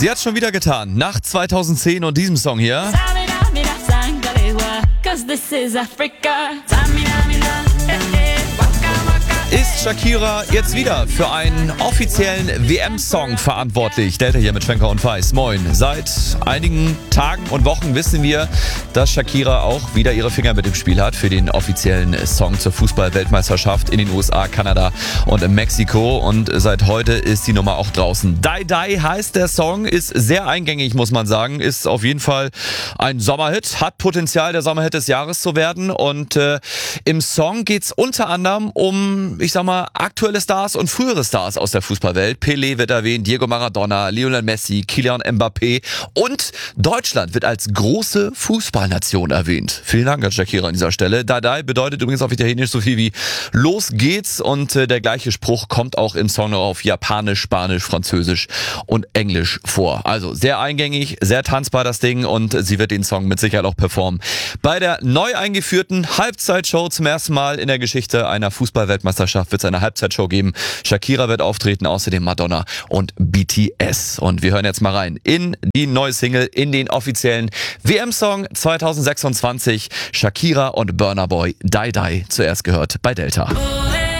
Sie hat schon wieder getan. Nach 2010 und diesem Song hier ist Shakira jetzt wieder für einen offiziellen WM-Song verantwortlich. Delta hier mit Schwenker und Weiß. Moin. Seit einigen Tagen und Wochen wissen wir, dass Shakira auch wieder ihre Finger mit im Spiel hat für den offiziellen Song zur Fußball-Weltmeisterschaft in den USA, Kanada und Mexiko. Und seit heute ist die Nummer auch draußen. Die Die heißt der Song, ist sehr eingängig, muss man sagen. Ist auf jeden Fall ein Sommerhit, hat Potenzial, der Sommerhit des Jahres zu werden. Und im Song geht's unter anderem um, ich sag mal, aktuelle Stars und frühere Stars aus der Fußballwelt. Pelé wird erwähnt, Diego Maradona, Lionel Messi, Kylian Mbappé und Deutschland wird als große Fußballnation erwähnt. Vielen Dank an Shakira an dieser Stelle. Dadai bedeutet übrigens auf Italienisch so viel wie los geht's und der gleiche Spruch kommt auch im Song noch auf Japanisch, Spanisch, Französisch und Englisch vor. Also sehr eingängig, sehr tanzbar das Ding und sie wird den Song mit Sicherheit auch performen. Bei der neu eingeführten Halbzeitshow zum ersten Mal in der Geschichte einer Fußball-Weltmeisterschaft wird es eine Halbzeitshow geben. Shakira wird auftreten, außerdem Madonna und BTS. Und wir hören jetzt mal rein in die neue Single, in den offiziellen WM-Song 2026. Shakira und Burna Boy, Die Die, zuerst gehört bei Delta.